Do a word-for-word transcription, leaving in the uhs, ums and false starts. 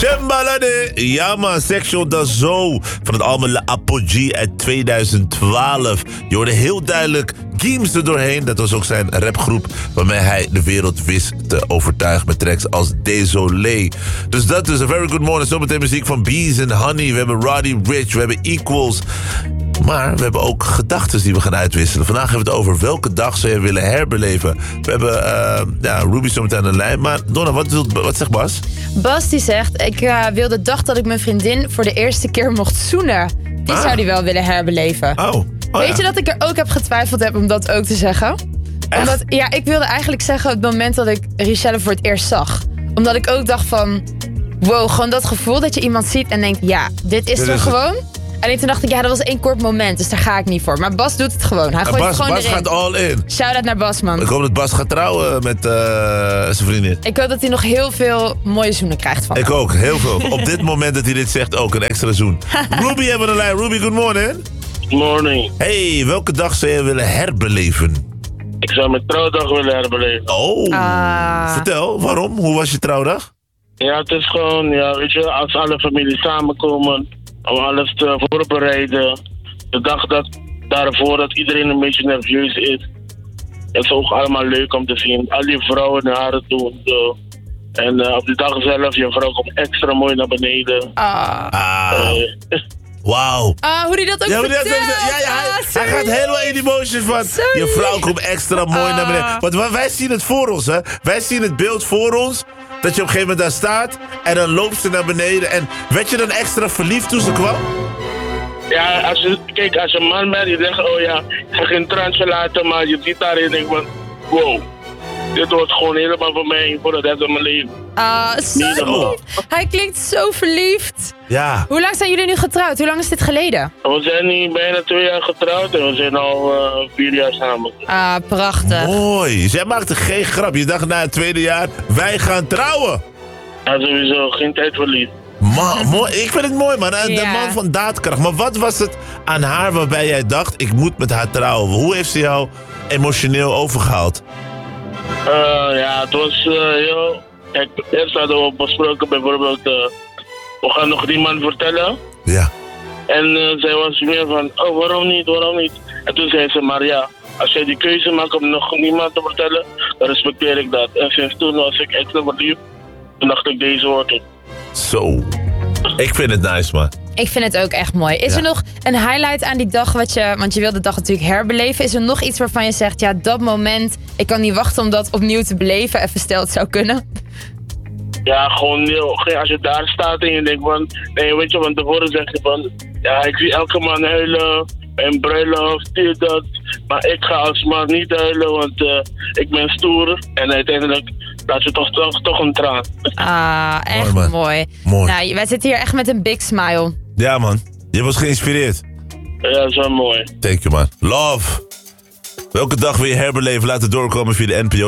Shembalade. Ja man, Sexual Dazo van het album La Apogee uit tweeduizend twaalf. Je hoorde heel duidelijk Gims er doorheen. Dat was ook zijn rapgroep waarmee hij de wereld wist te overtuigen met tracks als Désolé. Dus dat is A Very Good Morning. Zometeen muziek van Bees and Honey. We hebben Roddy Ricch, we hebben Equals. Maar we hebben ook gedachten die we gaan uitwisselen. Vandaag hebben we het over welke dag zou je willen herbeleven. We hebben uh, ja, Ruby zometeen aan de lijn. Maar Donna, wat, wat zegt Bas? Bas die zegt, ik uh, wil de dag dat ik mijn vriendin voor de eerste keer mocht zoenen. Die ah. zou die wel willen herbeleven. Oh. Oh, Weet ja. je dat ik er ook heb getwijfeld heb om dat ook te zeggen? Echt? Omdat, ja, ik wilde eigenlijk zeggen het moment dat ik Richelle voor het eerst zag. Omdat ik ook dacht van, wow, gewoon dat gevoel dat je iemand ziet en denkt, ja, dit is dit er is gewoon. En toen dacht ik, ja, dat was één kort moment, dus daar ga ik niet voor. Maar Bas doet het gewoon. Hij gooit Bas, het gewoon Bas erin. gaat all in. Shout-out naar Bas, man. Ik hoop dat Bas gaat trouwen met uh, zijn vriendin. Ik hoop dat hij nog heel veel mooie zoenen krijgt van Ik hem. ook, heel veel. Op dit moment dat hij dit zegt ook, een extra zoen. Ruby hebben we de lijn. Ruby, good morning. Good morning. Hey, welke dag zou je willen herbeleven? Ik zou mijn trouwdag willen herbeleven. Oh, Ah. vertel, waarom? Hoe was je trouwdag? Ja, het is gewoon, ja, weet je, als alle familie samenkomen, om alles te voorbereiden. De dag dat, daarvoor dat iedereen een beetje nerveus is. Het is ook allemaal leuk om te zien. Al die vrouwen hun haren doen. Zo. En uh, op die dag zelf, je vrouw komt extra mooi naar beneden. Ah. Ah, Uh, wauw. Ah, hoe hij dat ook Ja, maar vertelt. dat- ja, ja, hij, Ah, hij gaat helemaal in die emotions van... Sorry. Je vrouw komt extra mooi Ah. naar beneden. Want wa- wij zien het voor ons, hè. Wij zien het beeld voor ons. Dat je op een gegeven moment daar staat. En dan loopt ze naar beneden. En werd je dan extra verliefd toen ze kwam? ja, als je, kijk, als je een man bent, je zegt, oh ja, ik ga geen transje laten, maar je ziet daarin en denkt van, wow. Dit wordt gewoon helemaal voor mij, voor de rest van mijn leven. Ah, zo Niet normaal. lief. Hij klinkt zo verliefd. Ja. Hoe lang zijn jullie nu getrouwd? Hoe lang is dit geleden? We zijn nu bijna twee jaar getrouwd en we zijn al uh, vier jaar samen. Ah, prachtig. Mooi. Zij maakte geen grap. Je dacht na het tweede jaar, wij gaan trouwen. Ja, sowieso, geen tijd verlies. Ma, mooi. Ik vind het mooi, man. De Ja. man van daadkracht. Maar wat was het aan haar waarbij jij dacht, ik moet met haar trouwen? Hoe heeft ze jou emotioneel overgehaald? Uh, ja, het was uh, heel... Kijk, eerst hadden we besproken bijvoorbeeld... Uh, we gaan nog die man vertellen. Ja. En uh, zij was meer van, oh, waarom niet, waarom niet? En toen zei ze, maar ja, als jij die keuze maakt om nog niemand te vertellen, dan respecteer ik dat. En sinds toen was ik extra verliefd. Toen dacht ik, deze wordt het. Zo. Ik vind het nice, man. Ik vind het ook echt mooi. Is Ja. er nog een highlight aan die dag wat je... Want je wil de dag natuurlijk herbeleven. Is er nog iets waarvan je zegt... Ja, dat moment... Ik kan niet wachten om dat opnieuw te beleven. Even stel het zou kunnen. Ja, gewoon heel, als je daar staat en je denkt van, nee, weet je, van tevoren zeg je van, ja, ik zie elke man huilen en bruiloft, dit, dat. Maar ik ga als man niet huilen, want uh, ik ben stoer. En uiteindelijk laat je toch, toch, toch een traan. Ah, echt Mooi, mooi. man. Mooi. Nou, wij zitten hier echt met een big smile. Ja, man. Je was geïnspireerd. Ja, dat is wel mooi. Thank you, man. Love. Welke dag wil je herbeleven? Laat het doorkomen via de N P O.